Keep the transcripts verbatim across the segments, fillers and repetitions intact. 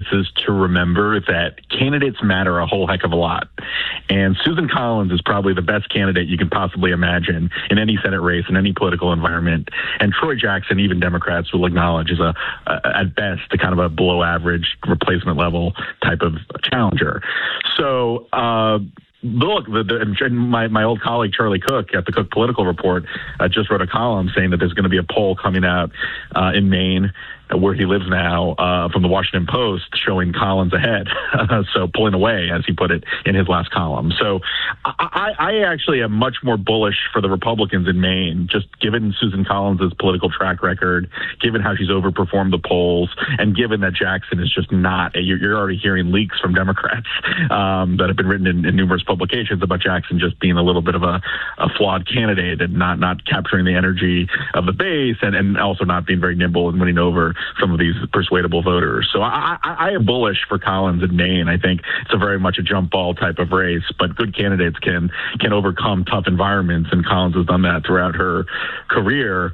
races to remember that candidates matter a whole heck of a lot. And Susan Collins is probably the best candidate you can possibly imagine in any Senate race, in any political environment. And Troy Jackson, even Democrats will acknowledge, is a, a at best a kind of a below average replacement level type of challenger. So, uh, Look, the, the, my, my old colleague Charlie Cook at the Cook Political Report uh, just wrote a column saying that there's going to be a poll coming out uh, in Maine, where he lives now, uh, from the Washington Post, showing Collins ahead, so pulling away, as he put it in his last column. So I, I actually am much more bullish for the Republicans in Maine, just given Susan Collins' political track record, given how she's overperformed the polls, and given that Jackson is just not, you're, you're already hearing leaks from Democrats um, that have been written in, in numerous publications about Jackson just being a little bit of a, a flawed candidate and not, not capturing the energy of the base, and, and also not being very nimble in winning over some of these persuadable voters. So I, I, I am bullish for Collins in Maine. I think it's a very much a jump ball type of race, but good candidates can can overcome tough environments, and Collins has done that throughout her career.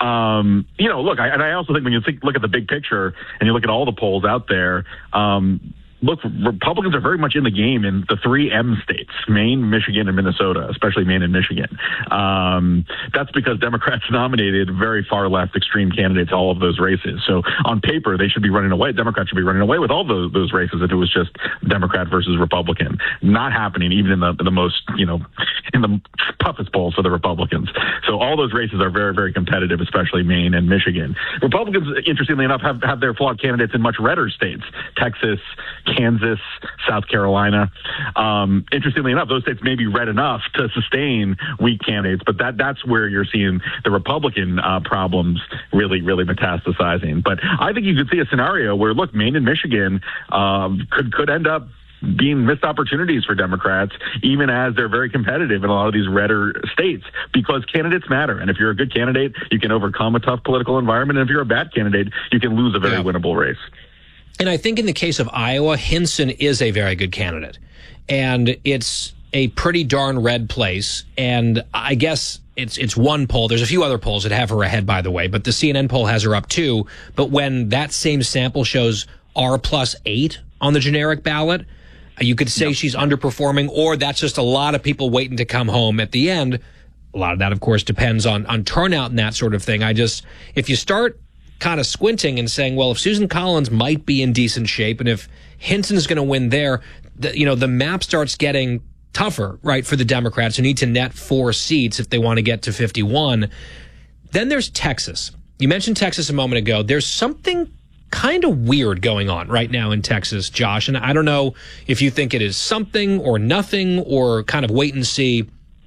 Um, you know, look, I, and I also think when you think, look at the big picture and you look at all the polls out there, um, look, Republicans are very much in the game in the three M states, Maine, Michigan, and Minnesota, especially Maine and Michigan. Um, that's because Democrats nominated very far left extreme candidates all of those races. So on paper, they should be running away. Democrats should be running away with all those, those races if it was just Democrat versus Republican. Not happening even in the, the most, you know, in the toughest polls for the Republicans. So all those races are very, very competitive, especially Maine and Michigan. Republicans, interestingly enough, have, have their flawed candidates in much redder states, Texas, Kansas, South Carolina. Um, interestingly enough, those states may be red enough to sustain weak candidates, but that that's where you're seeing the Republican uh, problems really, really metastasizing. But I think you could see a scenario where, look, Maine and Michigan um, could could end up being missed opportunities for Democrats, even as they're very competitive in a lot of these redder states, because candidates matter. And if you're a good candidate, you can overcome a tough political environment. And if you're a bad candidate, you can lose a very yeah. winnable race. And I think in the case of Iowa, Hinson is a very good candidate. And it's a pretty darn red place. And I guess it's it's one poll. There's a few other polls that have her ahead, by the way, but the C N N poll has her up too. But when that same sample shows R plus eight on the generic ballot, you could say yep. she's underperforming, or that's just a lot of people waiting to come home at the end. A lot of that, of course, depends on, on turnout and that sort of thing. I just, if you start kind of squinting and saying, well, if Susan Collins might be in decent shape, and if Hinson's going to win there, the, you know, the map starts getting tougher, right, for the Democrats who need to net four seats if they want to get to fifty-one. Then there's Texas. You mentioned Texas a moment ago. There's something kind of weird going on right now in Texas, Josh, and I don't know if you think it is something or nothing or kind of wait and see.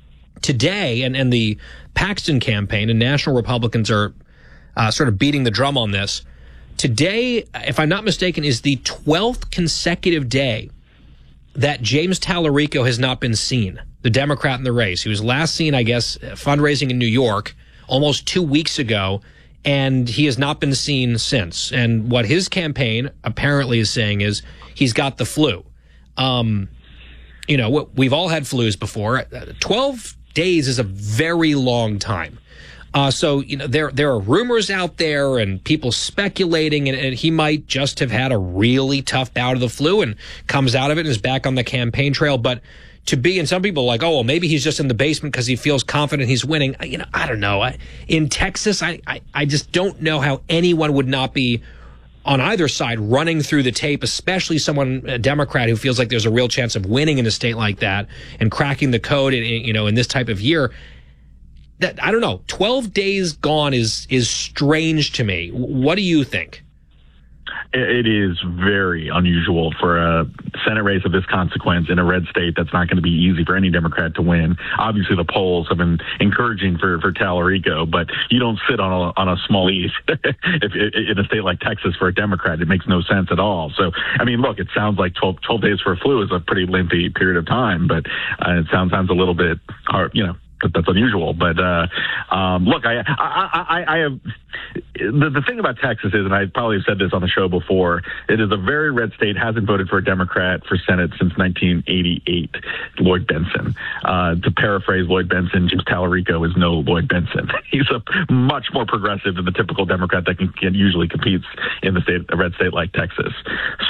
Today, and, and the Paxton campaign and national Republicans are Uh, sort of beating the drum on this. Today, if I'm not mistaken, is the twelfth consecutive day that James Tallarico has not been seen, the Democrat in the race. He was last seen, I guess, fundraising in New York almost two weeks ago, and he has not been seen since. And what his campaign apparently is saying is he's got the flu. Um, you know, we've all had flus before. twelve days is a very long time. Uh, so, you know, there there are rumors out there and people speculating, and, and he might just have had a really tough bout of the flu and comes out of it and is back on the campaign trail. But to be, and some people are like, oh, well, maybe he's just in the basement because he feels confident he's winning. You know, I don't know. I, in Texas, I, I, I just don't know how anyone would not be on either side running through the tape, especially someone, a Democrat, who feels like there's a real chance of winning in a state like that and cracking the code, in, you know, in this type of year. That, I don't know, twelve days gone is is strange to me. What do you think? It is very unusual for a Senate race of this consequence in a red state that's not going to be easy for any Democrat to win. Obviously, the polls have been encouraging for, for Tallarico, but you don't sit on a, on a small lead if, in a state like Texas for a Democrat. It makes no sense at all. So, I mean, look, it sounds like twelve, twelve days for a flu is a pretty lengthy period of time, but uh, it sounds, sounds a little bit hard, you know. That's unusual, but uh, um, look, I, I, I, I have the, the thing about Texas is, and I probably have said this on the show before, it is a very red state. Hasn't voted for a Democrat for Senate since nineteen eighty-eight. Lloyd Bentsen. Uh, to paraphrase Lloyd Bentsen, James Tallarico is no Lloyd Bentsen. He's a much more progressive than the typical Democrat that can, can usually competes in the state, a red state like Texas.